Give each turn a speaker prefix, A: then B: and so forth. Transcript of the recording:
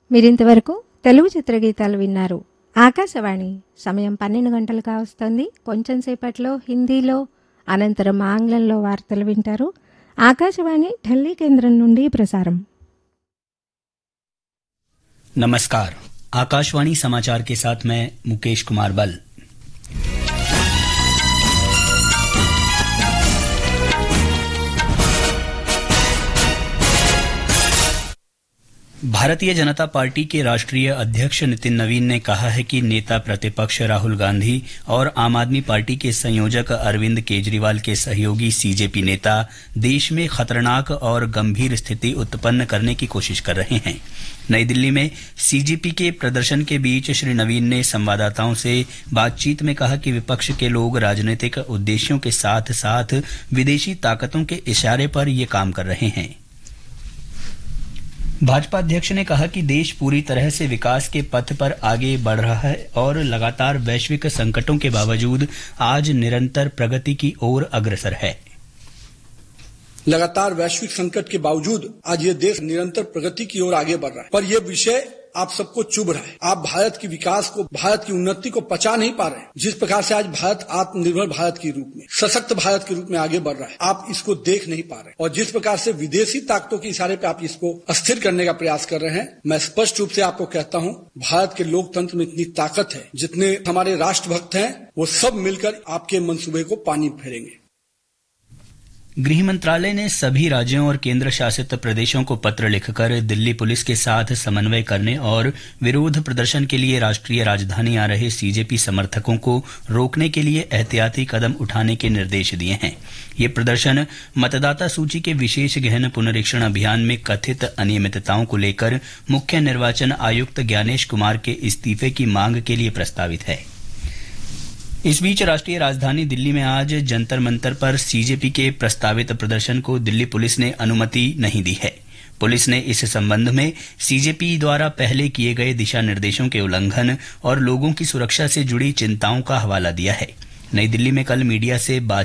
A: మీరింతవరకు తెలుగు చిత్రగీతాలు విన్నారు. ఆకాశవాణి సమయం 12 గంటలు కావస్తోంది. కొంచెం సేపట్లో హిందీలో, అనంతరం ఆంగ్లంలో వార్తలు వింటారు. ఆకాశవాణి ఢిల్లీ కేంద్రం నుండి ప్రసారం.
B: नमस्कार, आकाशवाणी समाचार के साथ मैं मुकेश कुमार बल। भारतीय जनता पार्टी के राष्ट्रीय अध्यक्ष नितिन नवीन ने कहा है कि नेता प्रतिपक्ष राहुल गांधी और आम आदमी पार्टी के संयोजक अरविंद केजरीवाल के सहयोगी सीजेपी नेता देश में खतरनाक और गंभीर स्थिति उत्पन्न करने की कोशिश कर रहे हैं। नई दिल्ली में सीजेपी के प्रदर्शन के बीच श्री नवीन ने संवाददाताओं से बातचीत में कहा कि विपक्ष के लोग राजनीतिक उद्देश्यों के साथ साथ विदेशी ताकतों के इशारे पर ये काम कर रहे हैं। भाजपा अध्यक्ष ने कहा कि देश पूरी तरह से विकास के पथ पर आगे बढ़ रहा है और लगातार वैश्विक संकटों के बावजूद आज निरंतर प्रगति की ओर अग्रसर है।
C: लगातार वैश्विक संकट के बावजूद आज ये देश निरंतर प्रगति की ओर आगे बढ़ रहा है, पर यह विषय आप सबको चुभ रहा है। आप भारत की विकास को, भारत की उन्नति को पचा नहीं पा रहे हैं। जिस प्रकार से आज भारत आत्मनिर्भर भारत के रूप में, सशक्त भारत के रूप में आगे बढ़ रहा है, आप इसको देख नहीं पा रहे। और जिस प्रकार से विदेशी ताकतों के इशारे पे आप इसको अस्थिर करने का प्रयास कर रहे हैं, मैं स्पष्ट रूप से आपको कहता हूं, भारत के लोकतंत्र में इतनी ताकत है, जितने हमारे राष्ट्रभक्त हैं वो सब मिलकर आपके मंसूबे को पानी फेरेंगे।
B: गृह मंत्रालय ने सभी राज्यों और केंद्र शासित प्रदेशों को पत्र लिखकर दिल्ली पुलिस के साथ समन्वय करने और विरोध प्रदर्शन के लिए राष्ट्रीय राजधानी आ रहे सीजेपी समर्थकों को रोकने के लिए एहतियाती कदम उठाने के निर्देश दिए हैं। ये प्रदर्शन मतदाता सूची के विशेष गहन पुनरीक्षण अभियान में कथित अनियमितताओं को लेकर मुख्य निर्वाचन आयुक्त ज्ञानेश कुमार के इस्तीफे की मांग के लिए प्रस्तावित है। इस बीच राष्ट्रीय राजधानी दिल्ली में आज जंतर मंतर पर सीजेपी के प्रस्तावित प्रदर्शन को दिल्ली पुलिस ने अनुमति नहीं दी है। पुलिस ने इस संबंध में सीजेपी द्वारा पहले किए गए दिशा निर्देशों के उल्लंघन और लोगों की सुरक्षा से जुड़ी चिंताओं का हवाला दिया है। नई दिल्ली में कल मीडिया से बात